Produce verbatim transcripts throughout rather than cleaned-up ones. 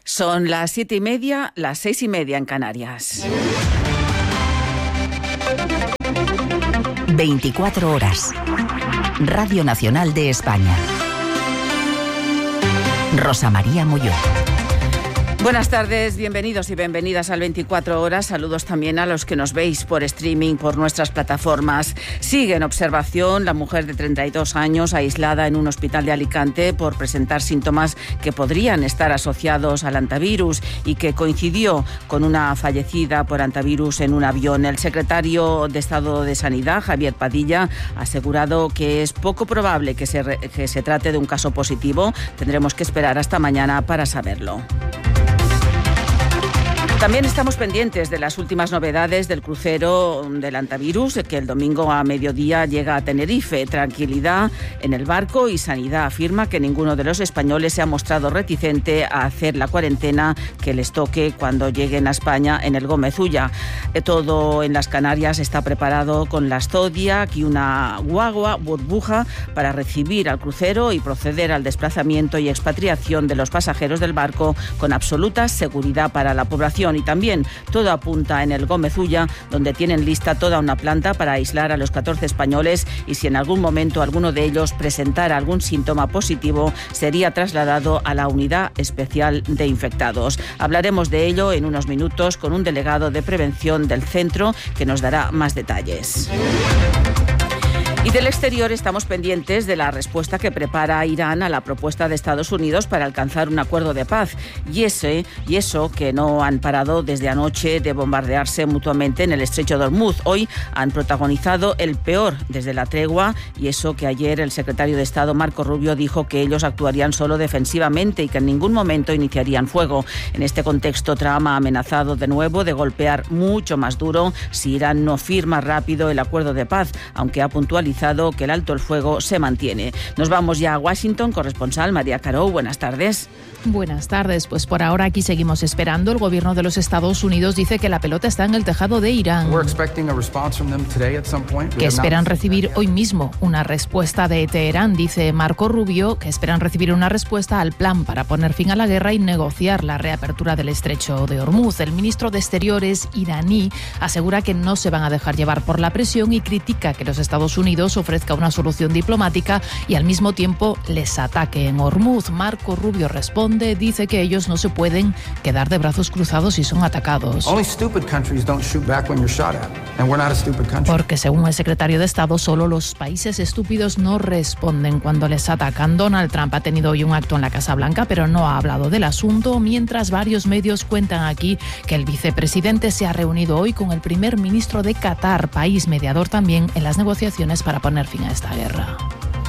Son las siete y media, las seis y media en Canarias. veinticuatro horas. Radio Nacional de España. Rosa María Molló. Buenas tardes, bienvenidos y bienvenidas al veinticuatro horas. Saludos también a los que nos veis por streaming, por nuestras plataformas. Sigue en observación la mujer de treinta y dos años aislada en un hospital de Alicante por presentar síntomas que podrían estar asociados al hantavirus y que coincidió con una fallecida por hantavirus en un avión. El secretario de Estado de Sanidad, Javier Padilla, ha asegurado que es poco probable que se, re- que se trate de un caso positivo. Tendremos que esperar hasta mañana para saberlo. También estamos pendientes de las últimas novedades del crucero del hantavirus, que el domingo a mediodía llega a Tenerife. Tranquilidad en el barco y Sanidad afirma que ninguno de los españoles se ha mostrado reticente a hacer la cuarentena que les toque cuando lleguen a España en el Gómez Ulla. Todo en las Canarias está preparado con la Zodiac y una guagua burbuja para recibir al crucero y proceder al desplazamiento y expatriación de los pasajeros del barco con absoluta seguridad para la población. Y también todo apunta en el Gómez Ulla, donde tienen lista toda una planta para aislar a los catorce españoles y si en algún momento alguno de ellos presentara algún síntoma positivo, sería trasladado a la unidad especial de infectados. Hablaremos de ello en unos minutos con un delegado de prevención del centro que nos dará más detalles. Y del exterior estamos pendientes de la respuesta que prepara Irán a la propuesta de Estados Unidos para alcanzar un acuerdo de paz. Y, ese, y eso que no han parado desde anoche de bombardearse mutuamente en el estrecho de Hormuz. Hoy han protagonizado el peor desde la tregua y eso que ayer el secretario de Estado Marco Rubio dijo que ellos actuarían solo defensivamente y que en ningún momento iniciarían fuego. En este contexto, Trump ha amenazado de nuevo de golpear mucho más duro si Irán no firma rápido el acuerdo de paz, aunque ha puntualizado que el alto el fuego se mantiene. Nos vamos ya a Washington, corresponsal María Caro, buenas tardes. Buenas tardes, pues por ahora aquí seguimos esperando. El gobierno de los Estados Unidos dice que la pelota está en el tejado de Irán, que esperan recibir hoy mismo una respuesta de Teherán, dice Marco Rubio, que esperan recibir una respuesta al plan para poner fin a la guerra y negociar la reapertura del estrecho de Hormuz. El ministro de Exteriores iraní asegura que no se van a dejar llevar por la presión y critica que los Estados Unidos ofrezca una solución diplomática y al mismo tiempo les ataque en Hormuz. Marco Rubio responde, dice que ellos no se pueden quedar de brazos cruzados si son atacados. Porque según el secretario de Estado, solo los países estúpidos no responden cuando les atacan. Donald Trump ha tenido hoy un acto en la Casa Blanca, pero no ha hablado del asunto, mientras varios medios cuentan aquí que el vicepresidente se ha reunido hoy con el primer ministro de Qatar, país mediador también en las negociaciones para poner fin a esta guerra.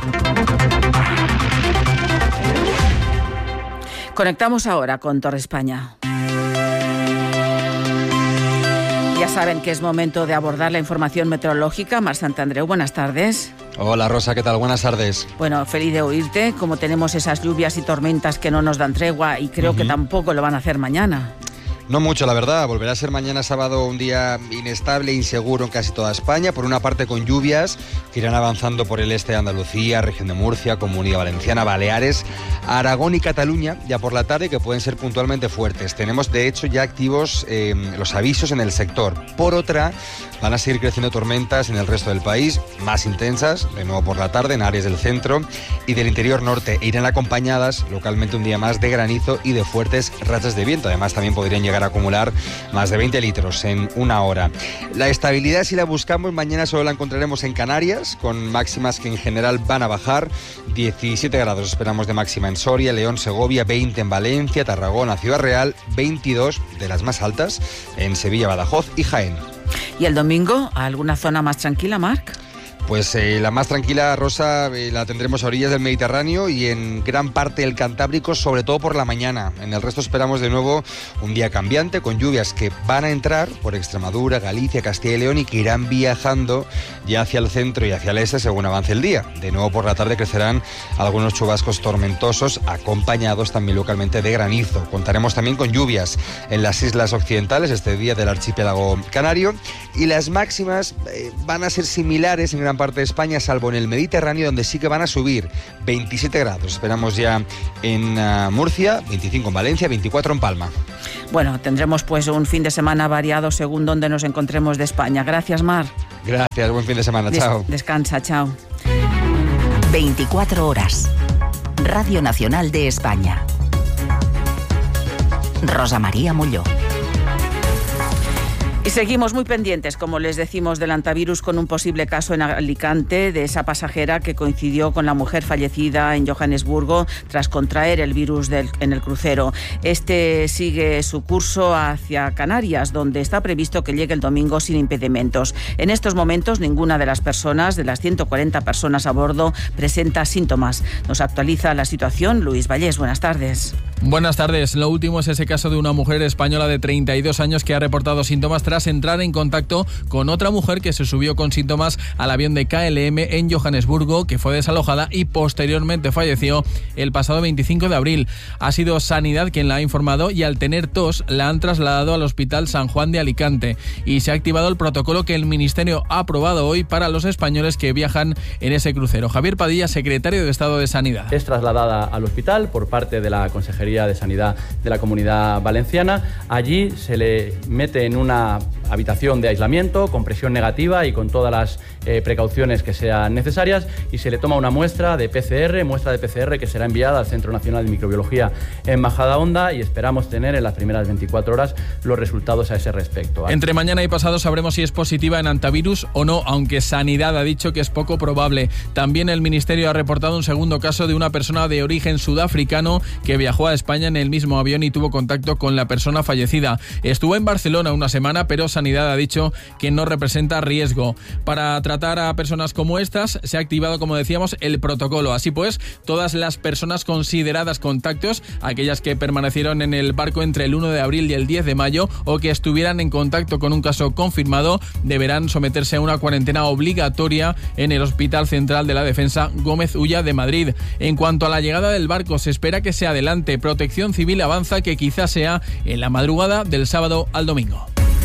Conectamos ahora con Torre España. Ya saben que es momento de abordar la información meteorológica. Mar Santandreu, buenas tardes. Hola Rosa, ¿qué tal? Buenas tardes. Bueno, feliz de oírte. Como tenemos esas lluvias y tormentas que no nos dan tregua y creo uh-huh. que tampoco lo van a hacer mañana. No mucho, la verdad. Volverá a ser mañana sábado un día inestable e inseguro en casi toda España. Por una parte con lluvias que irán avanzando por el este de Andalucía, región de Murcia, Comunidad Valenciana, Baleares, Aragón y Cataluña, ya por la tarde, que pueden ser puntualmente fuertes. Tenemos de hecho ya activos eh, los avisos en el sector. Por otra, van a seguir creciendo tormentas en el resto del país, más intensas, de nuevo por la tarde en áreas del centro y del interior norte. E irán acompañadas localmente un día más de granizo y de fuertes rachas de viento. Además también podrían llegar a acumular más de veinte litros en una hora. La estabilidad, si la buscamos, mañana solo la encontraremos en Canarias, con máximas que en general van a bajar. diecisiete grados esperamos de máxima en Soria, León, Segovia, veinte en Valencia, Tarragona, Ciudad Real, veintidós de las más altas en Sevilla, Badajoz y Jaén. ¿Y el domingo, alguna zona más tranquila, Marc? Pues eh, la más tranquila, Rosa, eh, la tendremos a orillas del Mediterráneo y en gran parte del Cantábrico, sobre todo por la mañana. En el resto esperamos de nuevo un día cambiante, con lluvias que van a entrar por Extremadura, Galicia, Castilla y León y que irán viajando ya hacia el centro y hacia el este según avance el día. De nuevo por la tarde crecerán algunos chubascos tormentosos, acompañados también localmente de granizo. Contaremos también con lluvias en las islas occidentales este día del archipiélago canario y las máximas eh, van a ser similares en gran parte de España, salvo en el Mediterráneo, donde sí que van a subir veintisiete grados. Esperamos ya en uh, Murcia, veinticinco en Valencia, veinticuatro en Palma. Bueno, tendremos pues un fin de semana variado según donde nos encontremos de España. Gracias, Mar. Gracias, buen fin de semana, Des- chao. Descansa, chao. veinticuatro horas. Radio Nacional de España. Rosa María Molló. Y seguimos muy pendientes, como les decimos, del hantavirus, con un posible caso en Alicante de esa pasajera que coincidió con la mujer fallecida en Johannesburgo tras contraer el virus del, en el crucero. Este sigue su curso hacia Canarias, donde está previsto que llegue el domingo sin impedimentos. En estos momentos, ninguna de las personas, de las ciento cuarenta personas a bordo, presenta síntomas. Nos actualiza la situación Luis Vallés. Buenas tardes. Buenas tardes. Lo último es ese caso de una mujer española de treinta y dos años que ha reportado síntomas tras entrar en contacto con otra mujer que se subió con síntomas al avión de K L M en Johannesburgo, que fue desalojada y posteriormente falleció el pasado veinticinco de abril. Ha sido Sanidad quien la ha informado y al tener tos la han trasladado al Hospital San Juan de Alicante y se ha activado el protocolo que el Ministerio ha aprobado hoy para los españoles que viajan en ese crucero. Javier Padilla, secretario de Estado de Sanidad. Es trasladada al hospital por parte de la Consejería de Sanidad de la Comunidad Valenciana. Allí se le mete en una habitación de aislamiento con presión negativa y con todas las eh, precauciones que sean necesarias y se le toma una muestra de P C R, muestra de P C R que será enviada al Centro Nacional de Microbiología en Majadahonda y esperamos tener en las primeras veinticuatro horas los resultados a ese respecto. Entre mañana y pasado sabremos si es positiva en hantavirus o no, aunque Sanidad ha dicho que es poco probable. También el Ministerio ha reportado un segundo caso de una persona de origen sudafricano que viajó a España en el mismo avión y tuvo contacto con la persona fallecida. Estuvo en Barcelona una semana, pero Sanidad ha dicho que no representa riesgo. Para tratar a personas como estas, se ha activado, como decíamos, el protocolo. Así pues, todas las personas consideradas contactos, aquellas que permanecieron en el barco entre el uno de abril y el diez de mayo o que estuvieran en contacto con un caso confirmado, deberán someterse a una cuarentena obligatoria en el Hospital Central de la Defensa Gómez Ulla de Madrid. En cuanto a la llegada del barco, se espera que se adelante. Protección Civil avanza que quizás sea en la madrugada del sábado al domingo.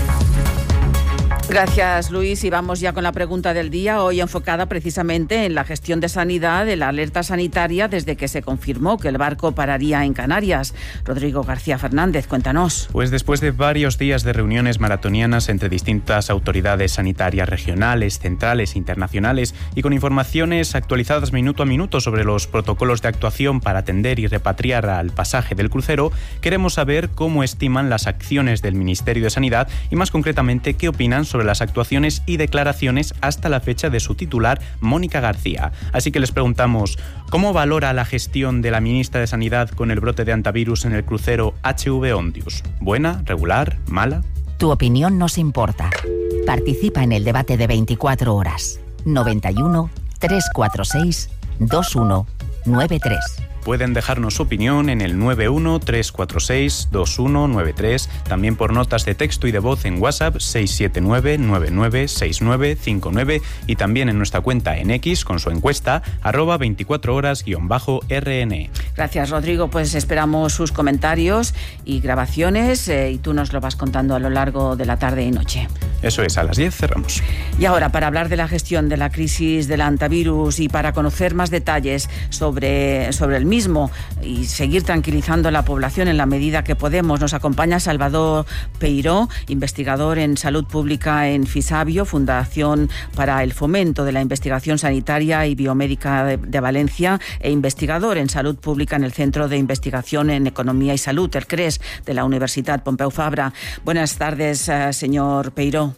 Gracias, Luis. Y vamos ya con la pregunta del día, hoy enfocada precisamente en la gestión de sanidad de la alerta sanitaria desde que se confirmó que el barco pararía en Canarias. Rodrigo García Fernández, cuéntanos. Pues después de varios días de reuniones maratonianas entre distintas autoridades sanitarias regionales, centrales e internacionales y con informaciones actualizadas minuto a minuto sobre los protocolos de actuación para atender y repatriar al pasaje del crucero, queremos saber cómo estiman las acciones del Ministerio de Sanidad y más concretamente qué opinan sobre las actuaciones y declaraciones hasta la fecha de su titular, Mónica García. Así que les preguntamos, ¿cómo valora la gestión de la ministra de Sanidad con el brote de hantavirus en el crucero H V Ondius? ¿Buena, regular, mala? Tu opinión nos importa. Participa en el debate de veinticuatro horas. noventa y uno, trescientos cuarenta y seis, veintiuno noventa y tres. Pueden dejarnos su opinión en el nueve uno, tres cuatro seis, dos uno nueve tres, también por notas de texto y de voz en WhatsApp seis siete nueve, nueve nueve seis nueve cinco nueve y también en nuestra cuenta en X con su encuesta arroba veinticuatro horas guión bajo R N. Gracias, Rodrigo. Pues esperamos sus comentarios y grabaciones eh, y tú nos lo vas contando a lo largo de la tarde y noche. Eso es, a las diez cerramos. Y ahora, para hablar de la gestión de la crisis del hantavirus y para conocer más detalles sobre, sobre el mismo y seguir tranquilizando a la población en la medida que podemos, nos acompaña Salvador Peiró, investigador en salud pública en Fisabio, Fundación para el Fomento de la Investigación Sanitaria y Biomédica de, de Valencia, e investigador en salud pública en el Centro de Investigación en Economía y Salud, el C R E S, de la Universidad Pompeu Fabra. Buenas tardes, señor Peiró.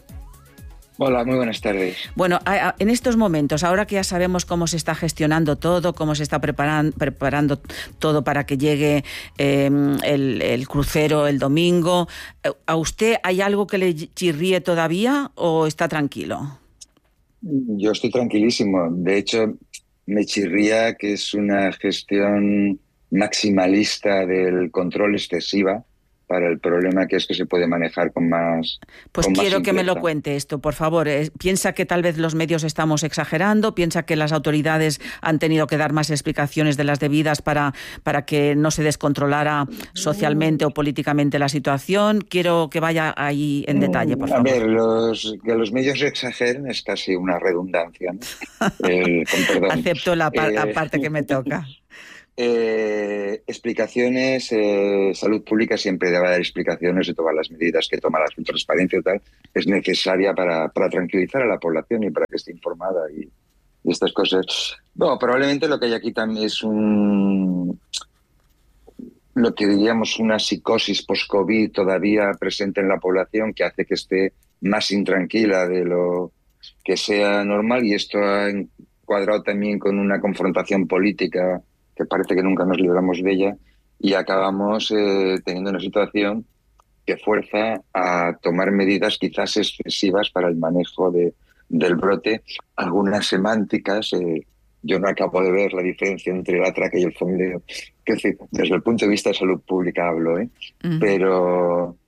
Hola, muy buenas tardes. Bueno, en estos momentos, ahora que ya sabemos cómo se está gestionando todo, cómo se está preparan, preparando todo para que llegue eh, el, el crucero el domingo, ¿a usted hay algo que le chirríe todavía o está tranquilo? Yo estoy tranquilísimo. De hecho, me chirría que es una gestión maximalista del control excesiva para el problema que es que se puede manejar con más Pues con quiero más que me lo simpleza. cuente esto, por favor. Eh, ¿Piensa que tal vez los medios estamos exagerando? ¿Piensa que las autoridades han tenido que dar más explicaciones de las debidas para, para que no se descontrolara socialmente o políticamente la situación? Quiero que vaya ahí en detalle, por A favor. ver, los, que los medios exageren es casi una redundancia, ¿no? Eh, con perdón. Acepto la, par- la Eh, parte que me toca. Eh, explicaciones, eh, salud pública siempre debe dar explicaciones de todas las medidas que toma la transparencia y tal, es necesaria para, para tranquilizar a la población y para que esté informada y, y estas cosas. Bueno, probablemente lo que hay aquí también es un, lo que diríamos una psicosis post-COVID todavía presente en la población que hace que esté más intranquila de lo que sea normal, y esto ha encuadrado también con una confrontación política que parece que nunca nos libramos de ella, y acabamos eh, teniendo una situación que fuerza a tomar medidas quizás excesivas para el manejo de, del brote. Algunas semánticas, eh, yo no acabo de ver la diferencia entre el atraque y el fondeo. Es decir, desde el punto de vista de salud pública hablo, ¿eh? Uh-huh. Pero,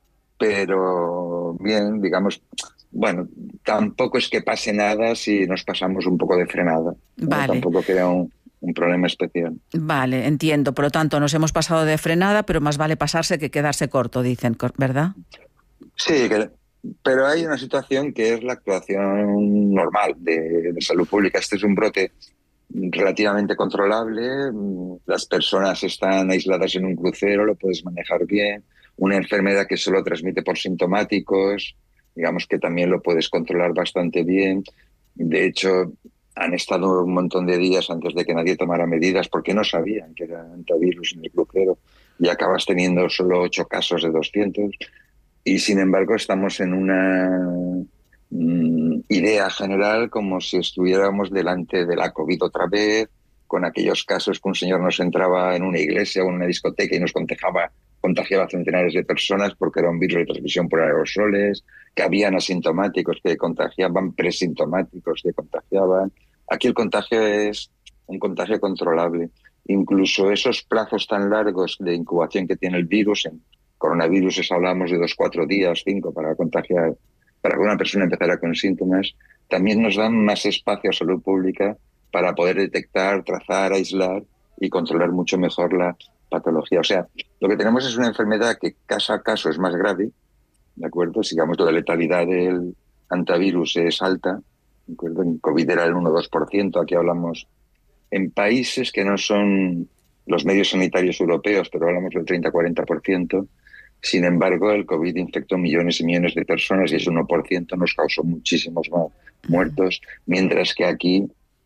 pero bien, digamos, bueno, tampoco es que pase nada si nos pasamos un poco de frenada. Vale. ¿no? Tampoco queda un... un problema especial. Vale, entiendo. Por lo tanto, nos hemos pasado de frenada, pero más vale pasarse que quedarse corto, dicen, ¿verdad? Sí, que, pero hay una situación que es la actuación normal de, de salud pública. Este es un brote relativamente controlable, las personas están aisladas en un crucero, lo puedes manejar bien, una enfermedad que solo transmite por sintomáticos, digamos que también lo puedes controlar bastante bien. De hecho, han estado un montón de días antes de que nadie tomara medidas porque no sabían que era antivirus en el crucero, y acabas teniendo solo ocho casos de doscientos, y sin embargo estamos en una mm, idea general como si estuviéramos delante de la COVID otra vez, con aquellos casos que un señor nos entraba en una iglesia o en una discoteca y nos contagiaba, contagiaba a centenares de personas porque era un virus de transmisión por aerosoles, que habían asintomáticos que contagiaban, presintomáticos que contagiaban. Aquí el contagio es un contagio controlable. Incluso esos plazos tan largos de incubación que tiene el virus, en coronavirus hablamos de dos, cuatro días, cinco para contagiar, para que una persona empezara con síntomas, también nos dan más espacio a salud pública para poder detectar, trazar, aislar y controlar mucho mejor la patología. O sea, lo que tenemos es una enfermedad que caso a caso es más grave, ¿de acuerdo? Sigamos, la letalidad del antivirus es alta, ¿de acuerdo? En COVID era el uno o dos por ciento, aquí hablamos en países que no son los medios sanitarios europeos, pero hablamos del treinta a cuarenta por ciento. Sin embargo, el COVID infectó millones y millones de personas y ese uno por ciento nos causó muchísimos más muertos, mientras que aquí,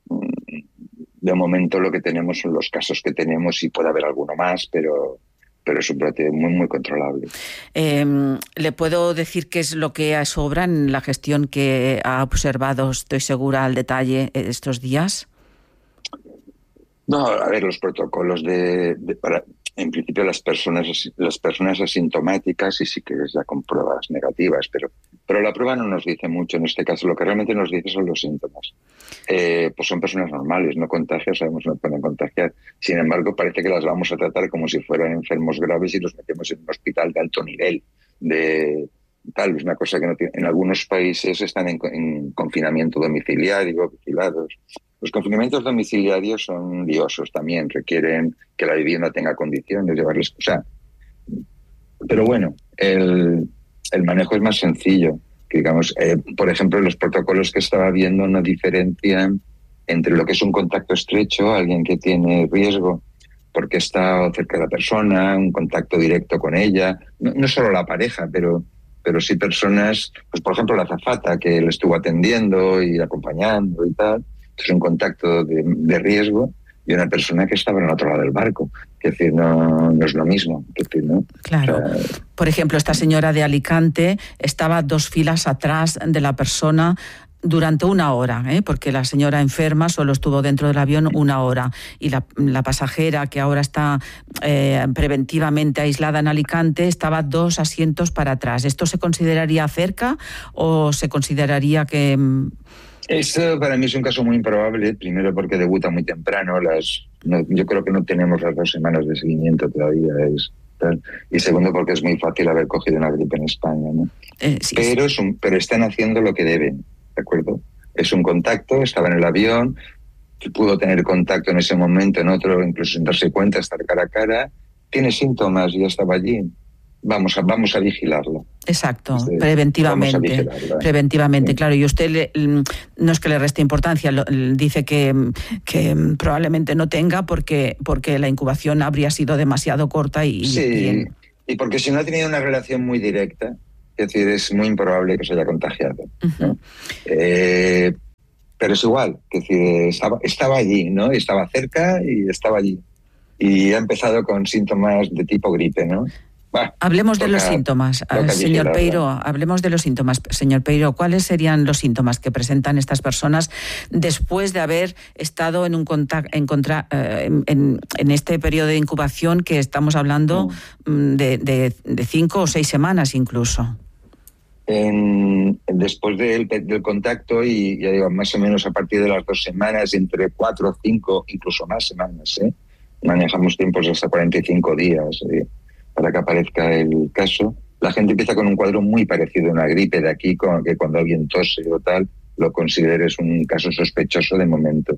de momento, lo que tenemos son los casos que tenemos, y puede haber alguno más, pero... pero es un brote muy, muy controlable. Eh, ¿Le puedo decir qué es lo que sobra en la gestión que ha observado, estoy segura, al detalle estos días? No, a ver, los protocolos de... de para, en principio, las personas las personas asintomáticas, y sí que es ya con pruebas negativas, pero, pero la prueba no nos dice mucho. En este caso, lo que realmente nos dice son los síntomas. Eh, pues son personas normales, no contagian, sabemos que no pueden contagiar. Sin embargo, parece que las vamos a tratar como si fueran enfermos graves y los metemos en un hospital de alto nivel. De tal vez una cosa que no tiene. En algunos países están en, en confinamiento domiciliario, vigilados. Los confinamientos domiciliarios son liosos también, requieren que la vivienda tenga condiciones, llevarles... O sea, pero bueno, el, el manejo es más sencillo. Que digamos, eh, por ejemplo, los protocolos que estaba viendo no diferencian entre lo que es un contacto estrecho, alguien que tiene riesgo porque está cerca de la persona, un contacto directo con ella, no, no solo la pareja, pero, pero sí personas, pues por ejemplo la azafata que le estuvo atendiendo y acompañando y tal, es un contacto de, de riesgo, y una persona que estaba en el otro lado del barco. Es decir, no, no es lo mismo. Es decir, ¿no? Claro. O sea, por ejemplo, esta señora de Alicante estaba dos filas atrás de la persona durante una hora, ¿eh? Porque la señora enferma solo estuvo dentro del avión una hora, y la, la pasajera, que ahora está eh, preventivamente aislada en Alicante, estaba dos asientos para atrás. ¿Esto se consideraría cerca o se consideraría que...? Eso para mí es un caso muy improbable, primero porque debuta muy temprano. Las, no, yo creo que no tenemos las dos semanas de seguimiento todavía, es tal. Y segundo, porque es muy fácil haber cogido una gripe en España, ¿no? Eh, sí, pero, sí. Es un, pero están haciendo lo que deben, ¿de acuerdo? Es un contacto, estaba en el avión, pudo tener contacto en ese momento, en otro, incluso sin darse cuenta, estar cara a cara, tiene síntomas y ya estaba allí. Vamos a, vamos a vigilarlo. Exacto, Entonces, preventivamente. Preventivamente, sí. Claro. Y usted le, no es que le reste importancia, lo, dice que, que probablemente no tenga porque, porque la incubación habría sido demasiado corta y... Sí, y, en... y porque si no ha tenido una relación muy directa, es decir, es muy improbable que se haya contagiado, ¿no? Uh-huh. eh, pero es igual, es decir, estaba, estaba allí, ¿no? Estaba cerca y estaba allí. Y ha empezado con síntomas de tipo gripe, ¿no? Bah, hablemos toca, de los síntomas, señor Peiro, hablemos de los síntomas. Señor Peiro, ¿cuáles serían los síntomas que presentan estas personas después de haber estado en un contacto, en, contra, en, en, en este periodo de incubación que estamos hablando mm. de, de, de cinco o seis semanas incluso? En, después del, del contacto y ya digo, más o menos a partir de las dos semanas, entre cuatro o cinco, incluso más semanas, ¿eh? Manejamos tiempos hasta cuarenta y cinco días, ¿eh? Para que aparezca el caso, la gente empieza con un cuadro muy parecido a una gripe, de aquí con que cuando alguien tose o tal, lo consideres un caso sospechoso de momento.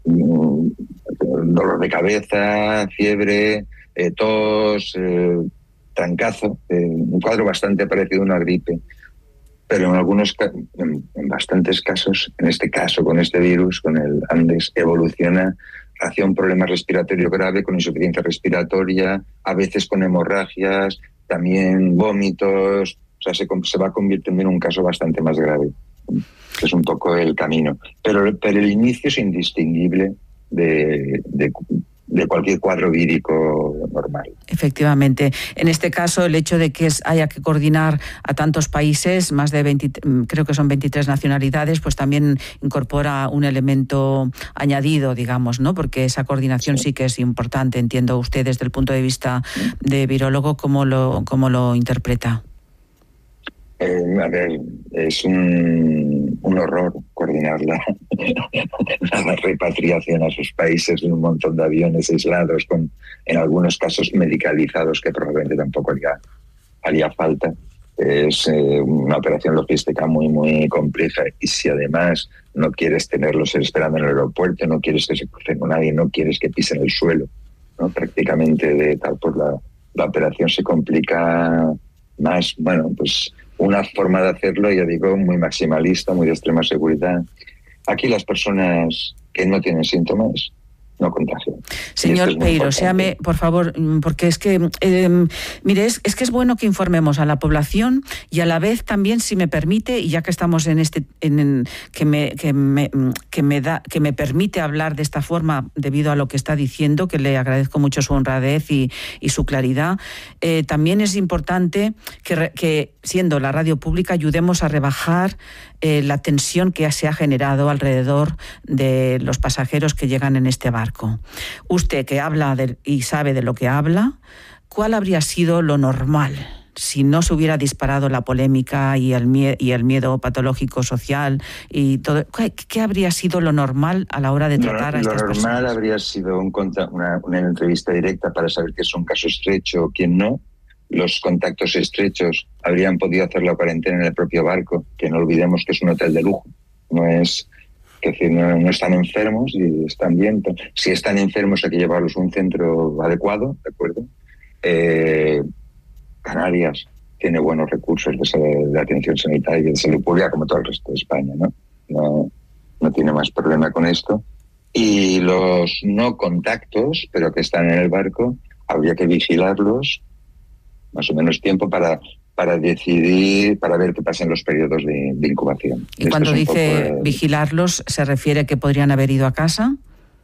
Dolor de cabeza, fiebre, eh, tos, eh, trancazo, eh, un cuadro bastante parecido a una gripe. Pero en algunos, en, en bastantes casos, en este caso con este virus, con el Andes, evoluciona hacia un problema respiratorio grave, con insuficiencia respiratoria, a veces con hemorragias, también vómitos, o sea, se, se va convirtiendo en un caso bastante más grave. Es un poco el camino. Pero, pero el inicio es indistinguible de, de, de cualquier cuadro vírico normal. Efectivamente. En este caso, el hecho de que haya que coordinar a tantos países, más de veinte, creo que son veintitrés nacionalidades, pues también incorpora un elemento añadido, digamos, ¿no? Porque esa coordinación sí, sí que es importante. Entiendo usted desde el punto de vista de virólogo, ¿cómo lo, cómo lo interpreta? Eh, a ver, es un, un horror coordinar la, la repatriación a sus países en un montón de aviones aislados, con en algunos casos medicalizados, que probablemente tampoco haría, haría falta. Es eh, una operación logística muy, muy compleja, y si además no quieres tenerlos esperando en el aeropuerto, no quieres que se crucen con nadie, no quieres que pisen el suelo, ¿no? Prácticamente de tal, pues la, la operación se complica más. Bueno, pues una forma de hacerlo, ya digo, muy maximalista, muy de extrema seguridad. Aquí las personas que no tienen síntomas no contagian. Señor Peiro, séame, por favor, porque es que, eh, mire, es, es que es bueno que informemos a la población y a la vez también, si me permite, y ya que estamos en este, en, en que me, que me, que me da, que me permite hablar de esta forma debido a lo que está diciendo, que le agradezco mucho su honradez y, y su claridad, eh, también es importante que, que, siendo la radio pública, ayudemos a rebajar eh, la tensión que se ha generado alrededor de los pasajeros que llegan en este barco. Usted, que habla de, y sabe de lo que habla, ¿cuál habría sido lo normal si no se hubiera disparado la polémica y el, mie- y el miedo patológico social y todo? ¿Qué, ¿Qué habría sido lo normal a la hora de tratar lo, a estas lo personas? Lo normal habría sido un conta- una, una entrevista directa para saber qué es un caso estrecho o quién no. Los contactos estrechos habrían podido hacer la cuarentena en el propio barco, que no olvidemos que es un hotel de lujo, no es... Es decir, no, no están enfermos y están bien. Si están enfermos hay que llevarlos a un centro adecuado, ¿de acuerdo? Eh, Canarias tiene buenos recursos de, de atención sanitaria y de salud pública, como todo el resto de España, ¿no? No, no tiene más problema con esto. Y los no contactos, pero que están en el barco, habría que vigilarlos más o menos tiempo para... para decidir, para ver qué pasa en los periodos de, de incubación. Y cuando dice poco, vigilarlos, ¿se refiere que podrían haber ido a casa?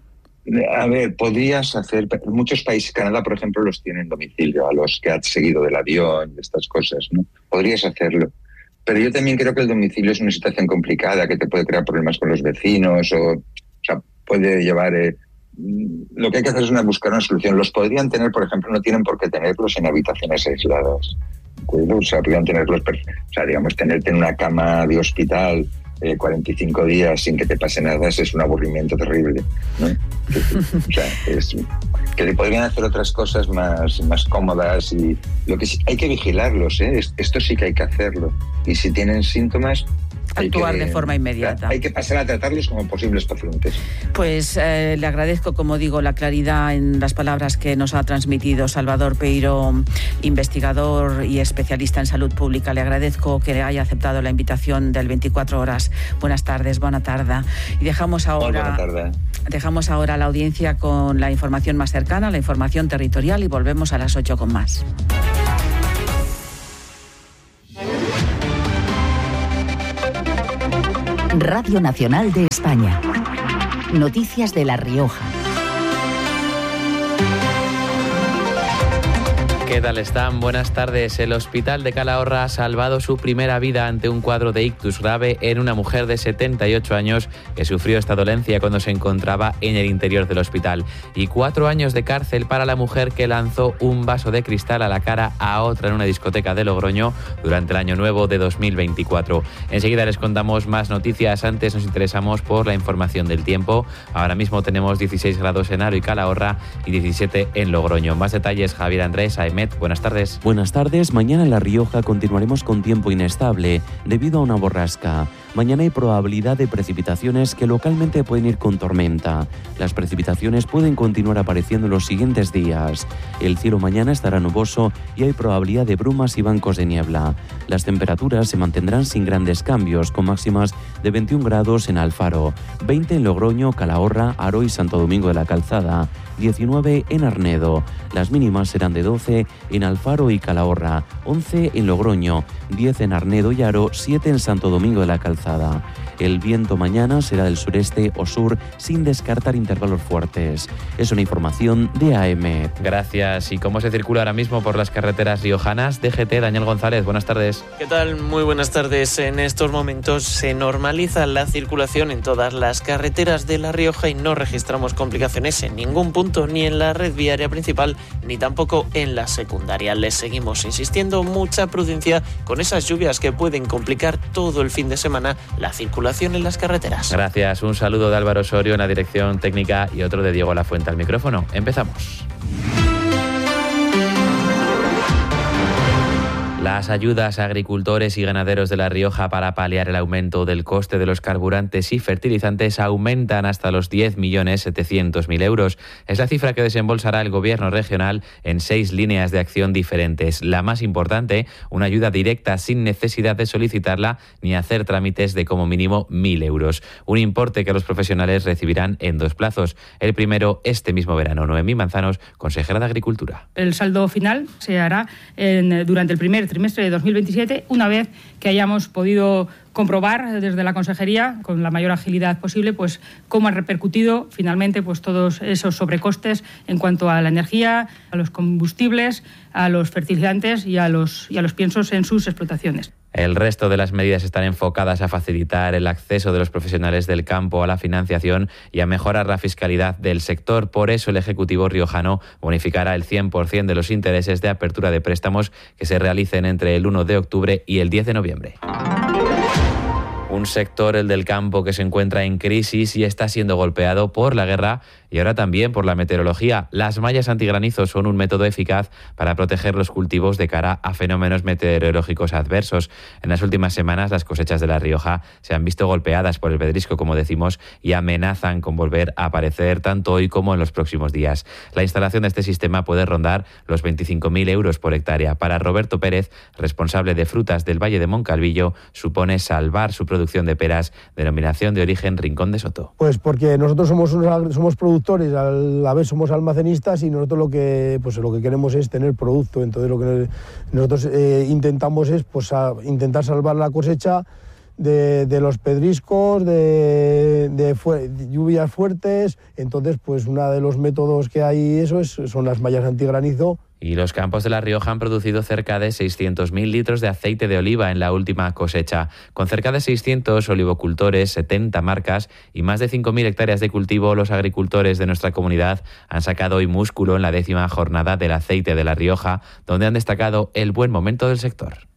A ver, podrías hacer... Muchos países, Canadá, por ejemplo, los tienen domicilio, a los que has seguido del avión, de estas cosas, ¿no? Podrías hacerlo. Pero yo también creo que el domicilio es una situación complicada, que te puede crear problemas con los vecinos, o, o sea, puede llevar... Eh, lo que hay que hacer es una, buscar una solución. Los podrían tener, por ejemplo, no tienen por qué tenerlos en habitaciones aisladas. O sea, podrían tenerlos, o sea, digamos, tenerte en una cama de hospital eh, cuarenta y cinco días sin que te pase nada es un aburrimiento terrible, ¿no? O sea, es, que le podrían hacer otras cosas más, más cómodas. Y lo que sí, hay que vigilarlos, ¿eh? Esto sí que hay que hacerlo. Y si tienen síntomas, actuar que, de forma inmediata. Hay que pasar a tratarlos como posibles pacientes. Pues eh, le agradezco, como digo, la claridad en las palabras que nos ha transmitido Salvador Peiro, investigador y especialista en salud pública. Le agradezco que haya aceptado la invitación del veinticuatro horas. Buenas tardes, buena tarde. Y dejamos ahora, tarde. dejamos ahora a la audiencia con la información más cercana, la información territorial, y volvemos a las ocho con más. Radio Nacional de España. Noticias de La Rioja. ¿Qué tal están? Buenas tardes. El hospital de Calahorra ha salvado su primera vida ante un cuadro de ictus grave en una mujer de setenta y ocho años que sufrió esta dolencia cuando se encontraba en el interior del hospital. Y cuatro años de cárcel para la mujer que lanzó un vaso de cristal a la cara a otra en una discoteca de Logroño durante el año nuevo de dos mil veinticuatro. Enseguida les contamos más noticias. Antes nos interesamos por la información del tiempo. Ahora mismo tenemos dieciséis grados en Haro y Calahorra y diecisiete en Logroño. Más detalles, Javier Andrés, A E M E T. Buenas tardes. Buenas tardes. Mañana en La Rioja continuaremos con tiempo inestable debido a una borrasca. Mañana hay probabilidad de precipitaciones que localmente pueden ir con tormenta. Las precipitaciones pueden continuar apareciendo en los siguientes días. El cielo mañana estará nuboso y hay probabilidad de brumas y bancos de niebla. Las temperaturas se mantendrán sin grandes cambios, con máximas de veintiún grados en Alfaro, veinte en Logroño, Calahorra, Haro y Santo Domingo de la Calzada, diecinueve en Arnedo. Las mínimas serán de doce en Alfaro y Calahorra, once en Logroño, diez en Arnedo y Haro, siete en Santo Domingo de la Calzada. El viento mañana será del sureste o sur sin descartar intervalos fuertes. Es una información de A E M E T. Gracias. ¿Y cómo se circula ahora mismo por las carreteras riojanas? D G T, Daniel González, buenas tardes. ¿Qué tal? Muy buenas tardes. En estos momentos se normaliza la circulación en todas las carreteras de La Rioja y no registramos complicaciones en ningún punto, ni en la red viaria principal, ni tampoco en la secundaria. Les seguimos insistiendo, mucha prudencia con esas lluvias que pueden complicar todo el fin de semana la circulación en las carreteras. Gracias. Un saludo de Álvaro Osorio en la dirección técnica y otro de Diego Lafuente al micrófono. Empezamos. Las ayudas a agricultores y ganaderos de La Rioja para paliar el aumento del coste de los carburantes y fertilizantes aumentan hasta los diez millones setecientos mil euros. Es la cifra que desembolsará el Gobierno regional en seis líneas de acción diferentes. La más importante, una ayuda directa sin necesidad de solicitarla ni hacer trámites de como mínimo mil euros. Un importe que los profesionales recibirán en dos plazos. El primero este mismo verano. Noemí Manzanos, consejera de Agricultura. El saldo final se hará en, durante el primer trimestre de dos mil veintisiete, una vez que hayamos podido comprobar desde la Consejería, con la mayor agilidad posible, pues cómo han repercutido finalmente pues todos esos sobrecostes en cuanto a la energía, a los combustibles, a los fertilizantes y a los, y a los piensos en sus explotaciones. El resto de las medidas están enfocadas a facilitar el acceso de los profesionales del campo a la financiación y a mejorar la fiscalidad del sector. Por eso el Ejecutivo riojano bonificará el cien por ciento de los intereses de apertura de préstamos que se realicen entre el uno de octubre y el diez de noviembre. Un sector, el del campo, que se encuentra en crisis y está siendo golpeado por la guerra y ahora también por la meteorología. Las mallas antigranizo son un método eficaz para proteger los cultivos de cara a fenómenos meteorológicos adversos. En las últimas semanas las cosechas de La Rioja se han visto golpeadas por el pedrisco, como decimos, y amenazan con volver a aparecer tanto hoy como en los próximos días. La instalación de este sistema puede rondar los veinticinco mil euros por hectárea. Para Roberto Pérez, responsable de frutas del Valle de Moncalvillo, supone salvar su producción de peras, denominación de origen Rincón de Soto. Pues porque nosotros somos, unos, somos productores, a la vez somos almacenistas y nosotros lo que, pues lo que queremos es tener producto. Entonces lo que nosotros eh, intentamos es pues, a, intentar salvar la cosecha de, de los pedriscos, de, de, fu- de lluvias fuertes. Entonces pues uno de los métodos que hay eso es, son las mallas antigranizo. Y los campos de La Rioja han producido cerca de seiscientos mil litros de aceite de oliva en la última cosecha. Con cerca de seiscientos olivocultores, setenta marcas y más de cinco mil hectáreas de cultivo, los agricultores de nuestra comunidad han sacado hoy músculo en la décima jornada del aceite de La Rioja, donde han destacado el buen momento del sector.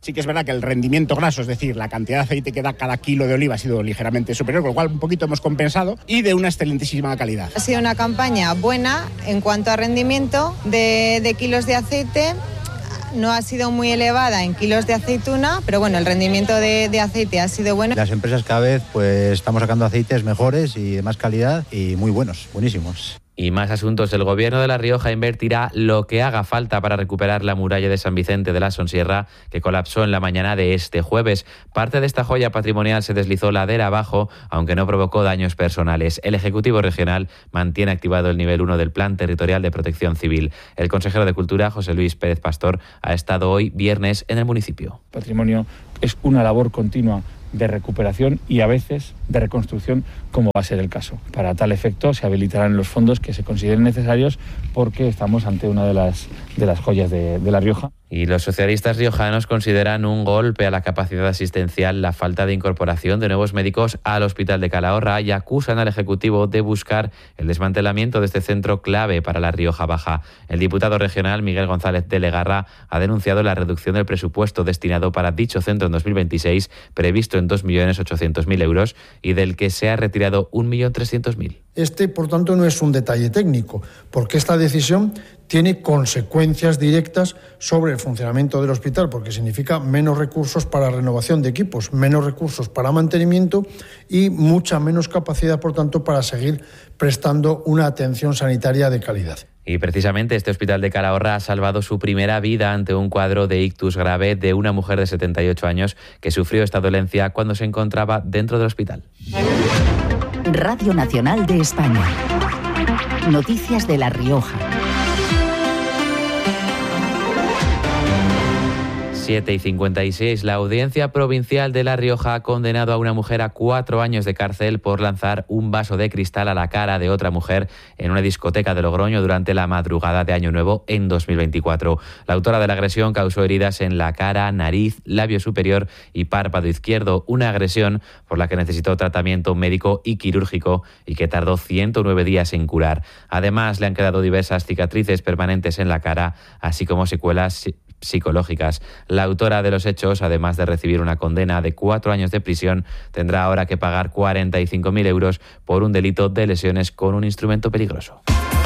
Sí que es verdad que el rendimiento graso, es decir, la cantidad de aceite que da cada kilo de oliva ha sido ligeramente superior, con lo cual un poquito hemos compensado, y de una excelentísima calidad. Ha sido una campaña buena en cuanto a rendimiento de, de kilos de aceite. No ha sido muy elevada en kilos de aceituna, pero bueno, el rendimiento de, de aceite ha sido bueno. Las empresas cada vez pues estamos sacando aceites mejores y de más calidad y muy buenos, buenísimos. Y más asuntos. El Gobierno de La Rioja invertirá lo que haga falta para recuperar la muralla de San Vicente de la Sonsierra, que colapsó en la mañana de este jueves. Parte de esta joya patrimonial se deslizó ladera abajo, aunque no provocó daños personales. El Ejecutivo Regional mantiene activado el nivel uno del Plan Territorial de Protección Civil. El consejero de Cultura, José Luis Pérez Pastor, ha estado hoy viernes en el municipio. Patrimonio es una labor continua de recuperación y a veces de reconstrucción, como va a ser el caso. Para tal efecto se habilitarán los fondos que se consideren necesarios porque estamos ante una de las, de las joyas de, de La Rioja. Y los socialistas riojanos consideran un golpe a la capacidad asistencial la falta de incorporación de nuevos médicos al Hospital de Calahorra y acusan al Ejecutivo de buscar el desmantelamiento de este centro clave para La Rioja Baja. El diputado regional Miguel González de Legarra ha denunciado la reducción del presupuesto destinado para dicho centro en dos mil veintiséis, previsto en dos millones ochocientos mil euros, y del que se ha retirado un millón trescientos mil. Este, por tanto, no es un detalle técnico, porque esta decisión tiene consecuencias directas sobre el funcionamiento del hospital, porque significa menos recursos para renovación de equipos, menos recursos para mantenimiento y mucha menos capacidad, por tanto, para seguir prestando una atención sanitaria de calidad. Y precisamente este hospital de Calahorra ha salvado su primera vida ante un cuadro de ictus grave de una mujer de setenta y ocho años que sufrió esta dolencia cuando se encontraba dentro del hospital. Radio Nacional de España. Noticias de La Rioja. siete y cincuenta y seis. La Audiencia Provincial de La Rioja ha condenado a una mujer a cuatro años de cárcel por lanzar un vaso de cristal a la cara de otra mujer en una discoteca de Logroño durante la madrugada de Año Nuevo en dos mil veinticuatro. La autora de la agresión causó heridas en la cara, nariz, labio superior y párpado izquierdo, una agresión por la que necesitó tratamiento médico y quirúrgico y que tardó ciento nueve días en curar. Además, le han quedado diversas cicatrices permanentes en la cara, así como secuelas psicológicas. La autora de los hechos, además de recibir una condena de cuatro años de prisión, tendrá ahora que pagar cuarenta y cinco mil euros por un delito de lesiones con un instrumento peligroso.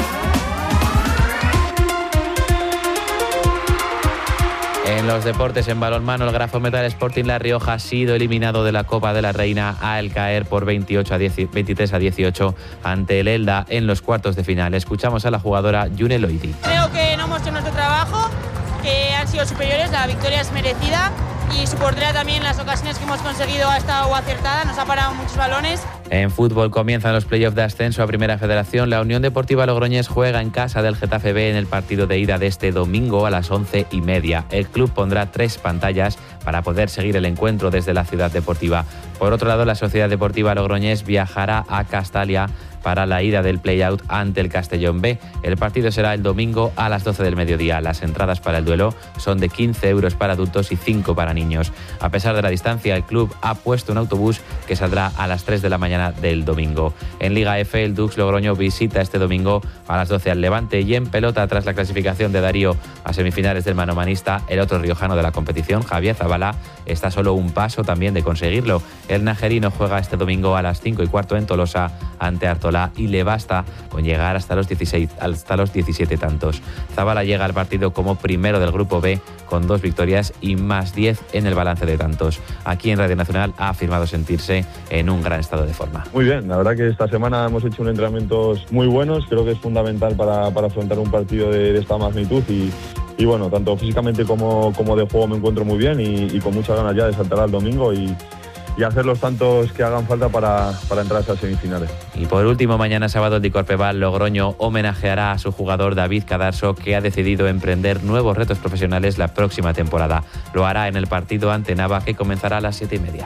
En los deportes, en balonmano, el Grafo Metal Sporting La Rioja ha sido eliminado de la Copa de la Reina al caer por veintiocho a diez, veintitrés a dieciocho ante el Elda en los cuartos de final. Escuchamos a la jugadora June Loidi. Creo que no hemos hecho nuestro trabajo, que han sido superiores, la victoria es merecida y su portería también, las ocasiones que hemos conseguido ha estado acertada, nos ha parado muchos balones. En fútbol comienzan los playoffs de ascenso a Primera Federación. La Unión Deportiva Logroñés juega en casa del Getafe B en el partido de ida de este domingo a las once y media. El club pondrá tres pantallas para poder seguir el encuentro desde la ciudad deportiva. Por otro lado, la Sociedad Deportiva Logroñés viajará a Castalia para la ida del play-out ante el Castellón B. El partido será el domingo a las doce del mediodía. Las entradas para el duelo son de quince euros para adultos y cinco para niños. A pesar de la distancia, el club ha puesto un autobús que saldrá a las tres de la mañana del domingo. En Liga F, el Dux Logroño visita este domingo a las doce al Levante, y en pelota, tras la clasificación de Darío a semifinales del manomanista, el otro riojano de la competición, Javier Zabala, está solo un paso también de conseguirlo. El najerino juega este domingo a las cinco y cuarto en Tolosa ante Artola, y le basta con llegar hasta los dieciséis, hasta los diecisiete tantos. Zabala llega al partido como primero del grupo B con dos victorias y más diez en el balance de tantos. Aquí en Radio Nacional ha afirmado sentirse en un gran estado de forma. Muy bien, la verdad que esta semana hemos hecho unos entrenamientos muy buenos, creo que es fundamental para, para afrontar un partido de, de esta magnitud y Y bueno, tanto físicamente como, como de juego me encuentro muy bien y, y con muchas ganas ya de saltar al domingo y, y hacer los tantos que hagan falta para, para entrar a esas semifinales. Y por último, mañana sábado el Dicorpeval Logroño homenajeará a su jugador David Cadarso, que ha decidido emprender nuevos retos profesionales la próxima temporada. Lo hará en el partido ante Nava, que comenzará a las siete y media.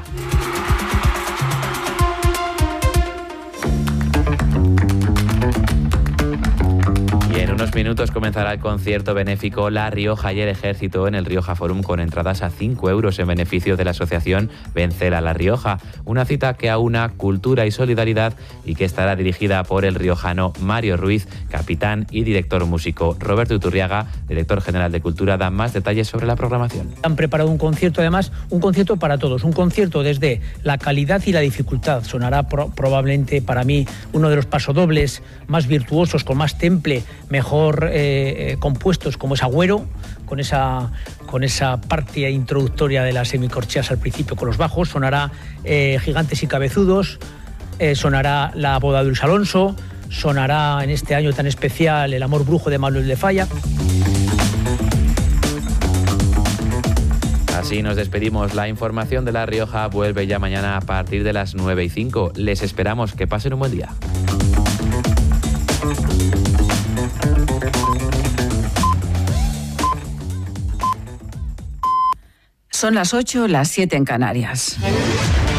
unos minutos comenzará el concierto benéfico La Rioja y el Ejército en el Rioja Forum con entradas a cinco euros en beneficio de la asociación Vencer a La Rioja. Una cita que aúna cultura y solidaridad y que estará dirigida por el riojano Mario Ruiz, capitán y director músico. Roberto Iturriaga, director general de Cultura, da más detalles sobre la programación. Han preparado un concierto, además, un concierto para todos, un concierto desde la calidad y la dificultad. Sonará pro- probablemente para mí uno de los pasodobles más virtuosos, con más temple, mejor eh, compuestos, como es Agüero, con esa, con esa parte introductoria de las semicorcheas al principio con los bajos. Sonará eh, Gigantes y Cabezudos, eh, sonará La boda de Luis Alonso, sonará en este año tan especial El amor brujo de Manuel de Falla. Así nos despedimos. La información de La Rioja vuelve ya mañana a partir de las nueve y cinco. Les esperamos. Que pasen un buen día. Son las ocho, las siete en Canarias.